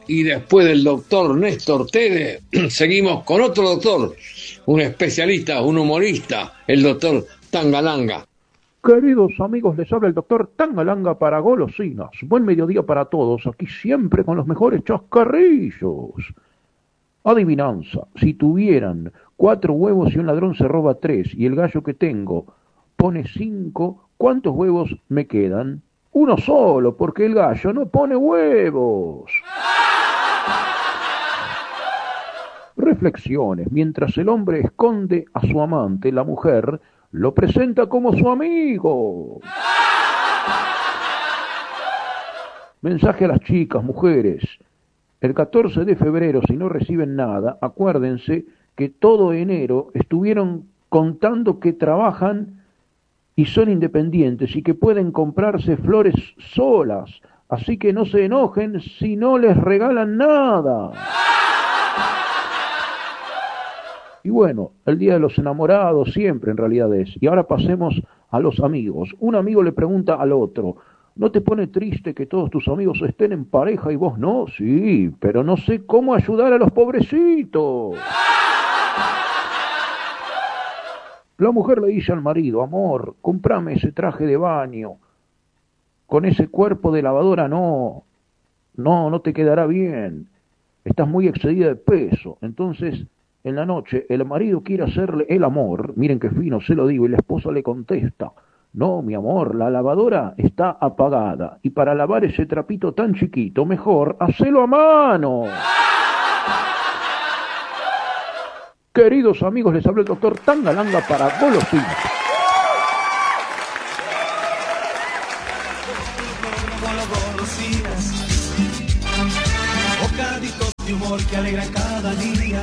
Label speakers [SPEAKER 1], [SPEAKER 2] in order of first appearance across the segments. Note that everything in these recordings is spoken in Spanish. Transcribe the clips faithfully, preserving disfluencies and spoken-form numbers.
[SPEAKER 1] Y después del doctor Néstor Tede, seguimos con otro doctor, un especialista, un humorista, el doctor Tangalanga.
[SPEAKER 2] Queridos amigos, les habla el doctor Tangalanga para golosinas. Buen mediodía para todos, aquí siempre con los mejores chascarrillos. Adivinanza, si tuvieran cuatro huevos y un ladrón se roba tres y el gallo que tengo pone cinco, ¿cuántos huevos me quedan? Uno solo, porque el gallo no pone huevos. Reflexiones. Mientras el hombre esconde a su amante, la mujer lo presenta como su amigo. Mensaje a las chicas, mujeres. El catorce de febrero, si no reciben nada, acuérdense que todo enero estuvieron contando que trabajan y son independientes y que pueden comprarse flores solas. Así que no se enojen si no les regalan nada. Y bueno, el Día de los Enamorados siempre en realidad es. Y ahora pasemos a los amigos. Un amigo le pregunta al otro, ¿no te pone triste que todos tus amigos estén en pareja y vos no? Sí, pero no sé cómo ayudar a los pobrecitos. La mujer le dice al marido, amor, cómprame ese traje de baño. Con ese cuerpo de lavadora no, no, no te quedará bien. Estás muy excedida de peso. Entonces, en la noche, el marido quiere hacerle el amor, miren qué fino se lo digo, y la esposa le contesta, no, mi amor, la lavadora está apagada, y para lavar ese trapito tan chiquito, mejor, hacelo a mano. Queridos amigos, les habló el doctor Tangalanga para golosinas.
[SPEAKER 3] Bocaditos de humor que alegran cada día.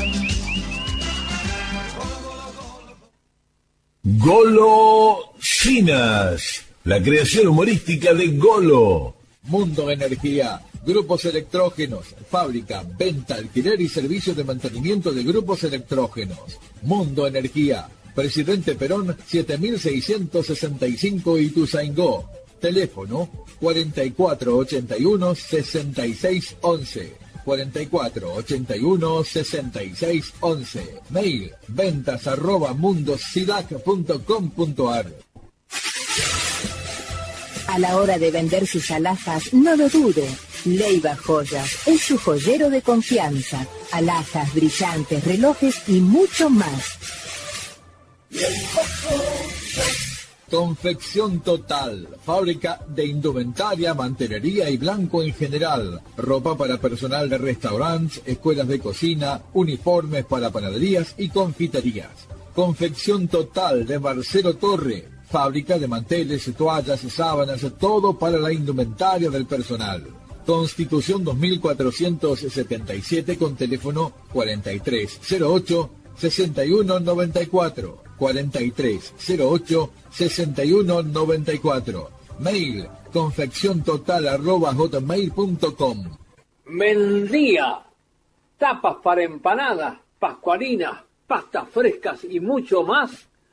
[SPEAKER 4] Golosinas, la creación humorística de Golo.
[SPEAKER 5] Mundo Energía, grupos electrógenos, fábrica, venta, alquiler y servicio de mantenimiento de grupos electrógenos. Mundo Energía, Presidente Perón siete mil seiscientos sesenta y cinco Ituzaingó. Teléfono cuarenta y cuatro ochenta y uno sesenta y seis once. cuarenta y cuatro ochenta y uno sesenta y seis once. Mail ventas arroba mundosidac punto com punto ar.
[SPEAKER 6] A la hora de vender sus alhajas, no lo dude. Leiva Joyas es su joyero de confianza. Alhajas, brillantes, relojes y mucho más.
[SPEAKER 5] Confección Total, fábrica de indumentaria, mantelería y blanco en general, ropa para personal de restaurantes, escuelas de cocina, uniformes para panaderías y confiterías. Confección Total de Marcelo Torre, fábrica de manteles, toallas, sábanas, todo para la indumentaria del personal. Constitución dos mil cuatrocientos setenta y siete con teléfono cuarenta y tres cero ocho sesenta y uno noventa y cuatro. cuarenta y tres cero ocho sesenta y uno noventa y cuatro. Mail confecciontotal arroba hotmail punto com.
[SPEAKER 1] Mendía, tapas para empanadas, pascualinas, pastas frescas y mucho más.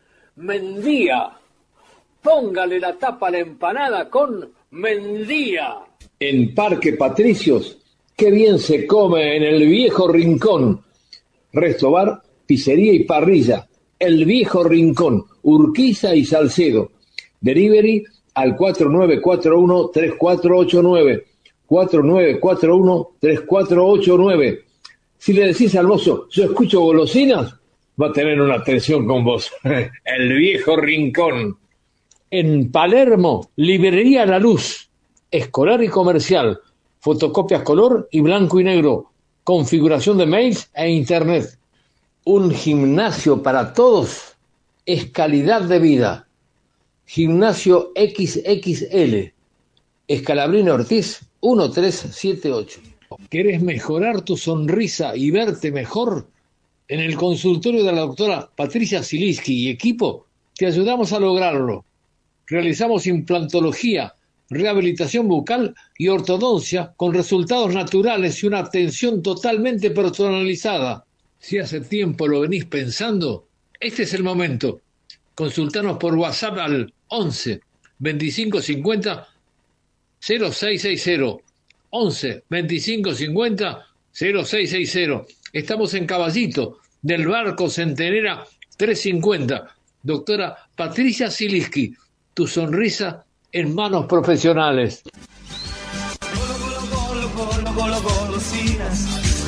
[SPEAKER 1] Mendía, póngale la tapa a la empanada con Mendía.
[SPEAKER 7] En Parque Patricios, qué bien se come en el Viejo Rincón. Resto bar, pizzería y parrilla. El Viejo Rincón, Urquiza y Salcedo. Delivery al cuatro nueve cuatro uno tres cuatro ocho nueve. cuatro nueve cuatro uno tres cuatro ocho nueve. Si le decís al mozo, yo escucho golosinas, va a tener una atención con vos. El Viejo Rincón.
[SPEAKER 1] En Palermo, Librería La Luz, escolar y comercial, fotocopias color y blanco y negro, configuración de mails e internet. Un gimnasio para todos es calidad de vida. Gimnasio equis equis ele, Escalabrino Ortiz, uno tres siete ocho. ¿Querés mejorar tu sonrisa y verte mejor? En el consultorio de la doctora Patricia Ziliski y equipo, te ayudamos a lograrlo. Realizamos implantología, rehabilitación bucal y ortodoncia con resultados naturales y una atención totalmente personalizada. Si hace tiempo lo venís pensando, este es el momento. Consultanos por WhatsApp al once veinticinco cincuenta cero seis sesenta once, veinticinco, cincuenta, cero seis sesenta. Estamos en Caballito, del Barco Centenera trescientos cincuenta. Doctora Patricia Ziliski, tu sonrisa en manos profesionales.
[SPEAKER 3] Golo, golo, golo, golo, golo, golosinas.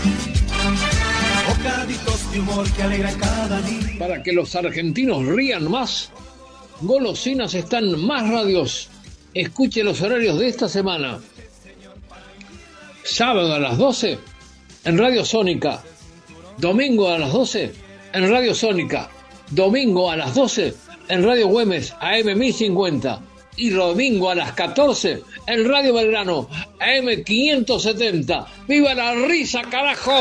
[SPEAKER 3] Bocaditos de humor que alegran cada día.
[SPEAKER 1] Para que los argentinos rían más, Golosinas están más radios. Escuche los horarios de esta semana. Sábado a las doce en Radio Sónica. Domingo a las doce en Radio Sónica. Domingo a las doce en Radio Güemes A M mil cincuenta. Y domingo a las catorce en Radio Belgrano A M quinientos setenta. ¡Viva la risa, carajo!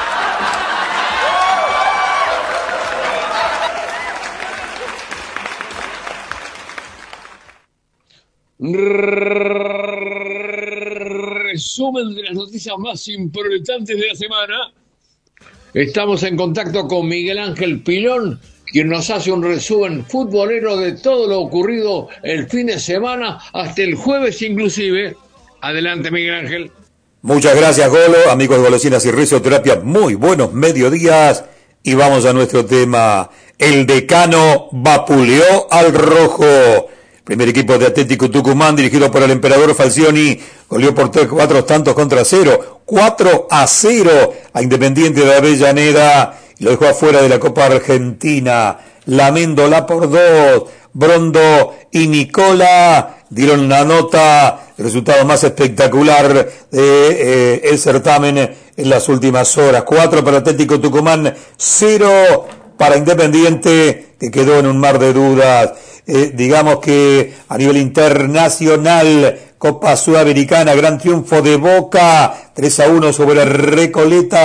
[SPEAKER 1] Resumen de las noticias más importantes de la semana. Estamos en contacto con Miguel Ángel Pilón, quien nos hace un resumen futbolero de todo lo ocurrido el fin de semana hasta el jueves inclusive. Adelante, Miguel Ángel.
[SPEAKER 8] Muchas gracias, Golo, amigos de Golosinas y Risoterapia, muy buenos mediodías y vamos a nuestro tema. El Decano vapuleó al rojo. Primer equipo de Atlético Tucumán, dirigido por el emperador Falcioni, goleó por tres, cuatro tantos contra cero, cuatro a cero a Independiente de Avellaneda y lo dejó afuera de la Copa Argentina. La Méndola por dos, Brondo y Nicola dieron la nota, el resultado más espectacular de eh, el certamen en las últimas horas. Cuatro para Atlético Tucumán, cero para Independiente, que quedó en un mar de dudas. Eh, digamos que a nivel internacional, Copa Sudamericana, gran triunfo de Boca, tres a uno sobre Recoleta.